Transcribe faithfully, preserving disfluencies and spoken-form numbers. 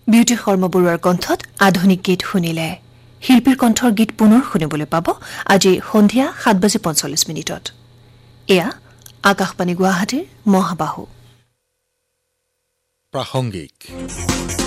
beauty Sharma বৰুৱাৰ কণ্ঠত আধুনিক গীত শুনিলে শিল্পীৰ কণ্ঠৰ গীত পুনৰ শুনিবলৈ পাব আজি সন্ধিয়া সাত বাজি পঞ্চল্লিছ মিনিটত এয়া আকাশবাণী গুৱাহাটীৰ মহাবাহু প্ৰাসংগিক